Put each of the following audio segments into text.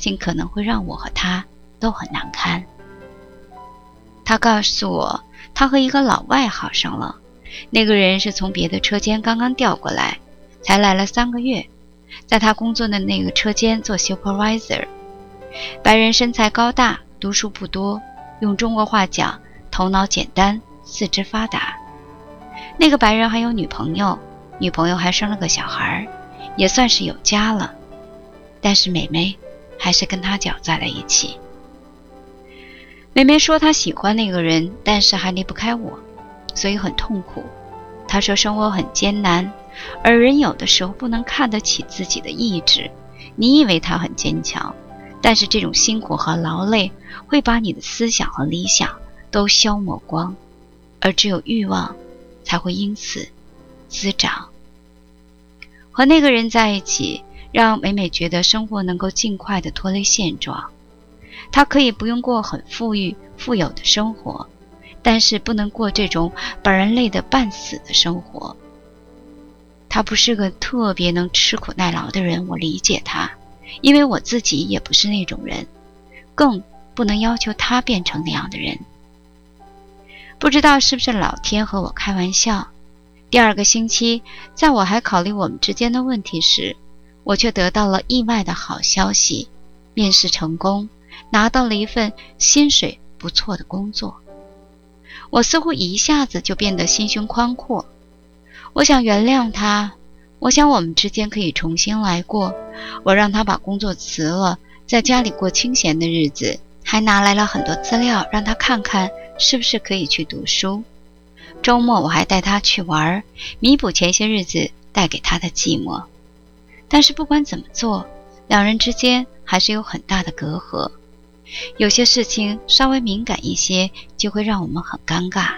情可能会让我和他都很难堪。他告诉我，他和一个老外好上了，那个人是从别的车间刚刚调过来，才来了3个月，在他工作的那个车间做 supervisor。 白人身材高大，读书不多，用中国话讲，头脑简单，四肢发达。那个白人还有女朋友，女朋友还生了个小孩，也算是有家了，但是美美还是跟他搅在了一起。美美说她喜欢那个人，但是还离不开我，所以很痛苦。她说生活很艰难，而人有的时候不能看得起自己的意志。你以为他很坚强，但是这种辛苦和劳累会把你的思想和理想都消磨光，而只有欲望才会因此滋长。和那个人在一起，让美美觉得生活能够尽快地脱离现状。她可以不用过很富裕富有的生活，但是不能过这种把人累得半死的生活。他不是个特别能吃苦耐劳的人，我理解他，因为我自己也不是那种人，更不能要求他变成那样的人。不知道是不是老天和我开玩笑，第2个星期，在我还考虑我们之间的问题时，我却得到了意外的好消息，面试成功，拿到了一份薪水不错的工作。我似乎一下子就变得心胸宽阔。我想原谅他，我想我们之间可以重新来过。我让他把工作辞了，在家里过清闲的日子，还拿来了很多资料让他看看是不是可以去读书。周末我还带他去玩，弥补前些日子带给他的寂寞。但是不管怎么做，两人之间还是有很大的隔阂。有些事情稍微敏感一些，就会让我们很尴尬。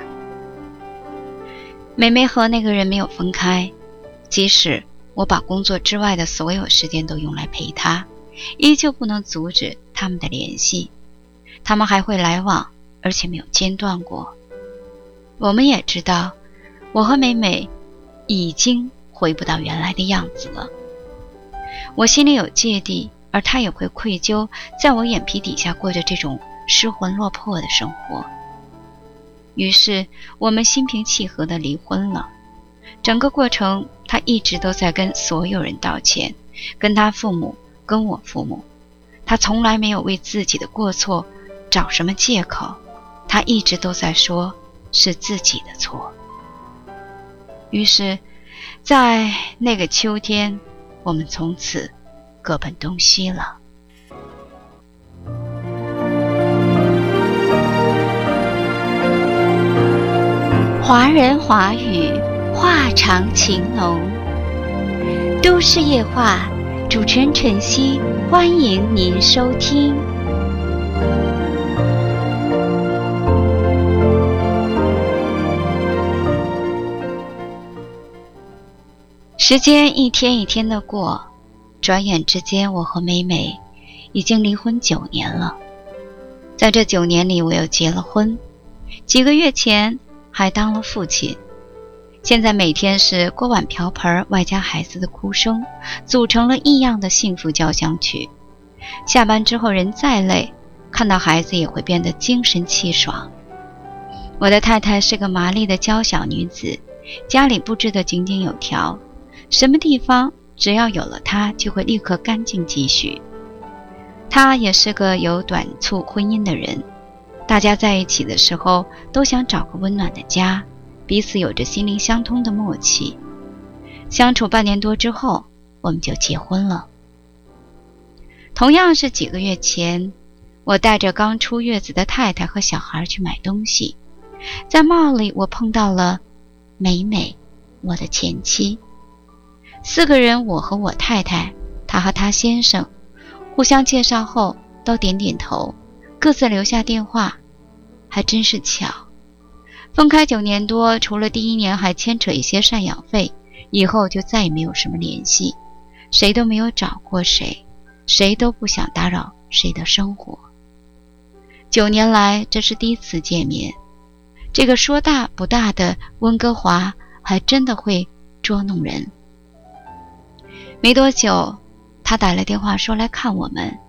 美美和那个人没有分开，即使我把工作之外的所有时间都用来陪他，依旧不能阻止他们的联系。他们还会来往，而且没有间断过。我们也知道，我和美美已经回不到原来的样子了。我心里有芥蒂，而他也会愧疚，在我眼皮底下过着这种失魂落魄的生活。于是我们心平气和地离婚了。整个过程他一直都在跟所有人道歉，跟他父母，跟我父母。他从来没有为自己的过错找什么借口，他一直都在说是自己的错。于是在那个秋天，我们从此各奔东西了。华人华语，话长情浓。都市夜话，主持人晨曦，欢迎您收听。时间一天一天的过，转眼之间，我和美美已经离婚9年了。在这9年里，我又结了婚，几个月前还当了父亲。现在每天是锅碗瓢盆外加孩子的哭声，组成了异样的幸福交响曲。下班之后人再累，看到孩子也会变得精神气爽。我的太太是个麻利的娇小女子，家里布置得井井有条，什么地方只要有了她就会立刻干净继续。她也是个有短促婚姻的人，大家在一起的时候都想找个温暖的家，彼此有着心灵相通的默契。相处半年多之后，我们就结婚了。同样是几个月前，我带着刚出月子的太太和小孩去买东西，在 mall 里我碰到了美美，我的前妻。4个人，我和我太太，她和她先生，互相介绍后都点点头，各自留下电话。还真是巧，分开9年多，除了第1年还牵扯一些赡养费，以后就再也没有什么联系，谁都没有找过谁，谁都不想打扰谁的生活。9年来，这是第1次见面。这个说大不大的温哥华还真的会捉弄人。没多久，他打来电话说来看我们，